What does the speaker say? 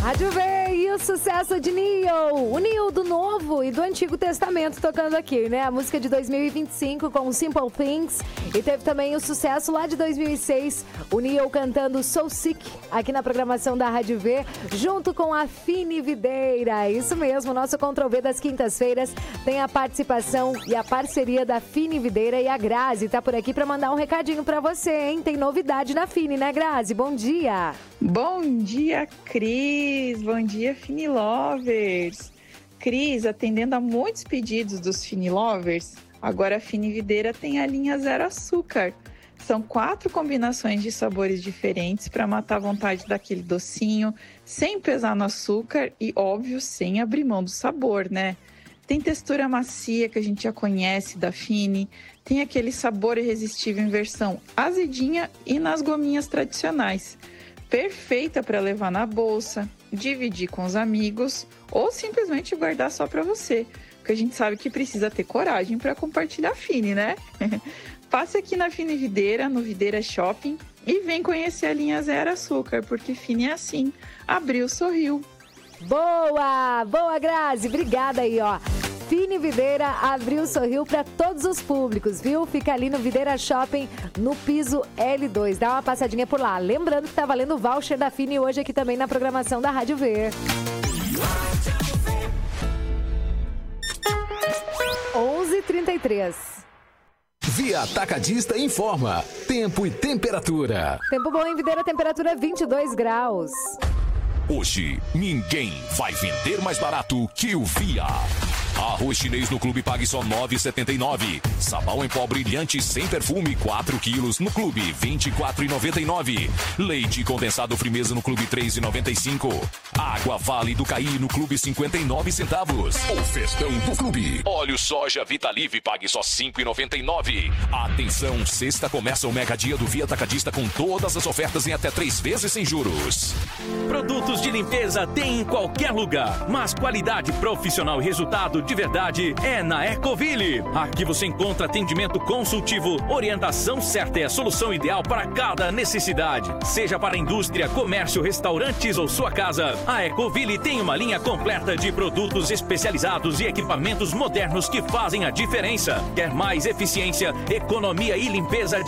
Rádio V e o sucesso de Neil. O Neil do Novo e do Antigo Testamento tocando aqui, né? A música de 2025 com Simple Things. E teve também o sucesso lá de 2006, o Neil cantando So Sick aqui na programação da Rádio V, junto com a Fini Videira. Isso mesmo, nosso Ctrl V das quintas-feiras tem a participação e a parceria da Fini Videira e a Grazi. Tá por aqui para mandar um recadinho para você, hein? Tem novidade na Fini, né, Grazi? Bom dia! Bom dia, Cris! Bom dia, Fini Lovers! Cris, atendendo a muitos pedidos dos Fini Lovers, agora a Fini Videira tem a linha Zero Açúcar. São 4 combinações de sabores diferentes para matar a vontade daquele docinho, sem pesar no açúcar e, óbvio, sem abrir mão do sabor, né? Tem textura macia que a gente já conhece da Fini, tem aquele sabor irresistível em versão azedinha e nas gominhas tradicionais. Perfeita para levar na bolsa, dividir com os amigos ou simplesmente guardar só para você, porque a gente sabe que precisa ter coragem para compartilhar a Fini, né? Passe aqui na Fini Videira, no Videira Shopping, e vem conhecer a linha Zero Açúcar, porque Fini é assim, abriu, sorriu. Boa! Boa, Grazi! Obrigada aí, ó. Fini Videira abriu, sorriu para todos os públicos, viu? Fica ali no Videira Shopping, no piso L2. Dá uma passadinha por lá. Lembrando que tá valendo o voucher da Fini hoje aqui também na programação da Rádio V. 11h33. Via Atacadista informa. Tempo e temperatura. Tempo bom em Videira, temperatura 22 graus. Hoje, ninguém vai vender mais barato que o Via. Arroz chinês no Clube pague só R$ 9,79. Sabão em pó brilhante sem perfume 4 quilos no Clube R$ 24,99. Leite condensado Frimeza no Clube R$ 3,95. Água Vale do Caí no Clube 59 centavos. O festão do Clube. Óleo soja Vitalive pague só R$ 5,99. Atenção, sexta começa o mega dia do Via Atacadista com todas as ofertas em até 3 vezes sem juros. Produtos de limpeza tem em qualquer lugar, mas qualidade profissional e resultado de verdade é na Ecoville. Aqui você encontra atendimento consultivo, orientação certa e a solução ideal para cada necessidade. Seja para indústria, comércio, restaurantes ou sua casa, a Ecoville tem uma linha completa de produtos especializados e equipamentos modernos que fazem a diferença. Quer mais eficiência, economia e limpeza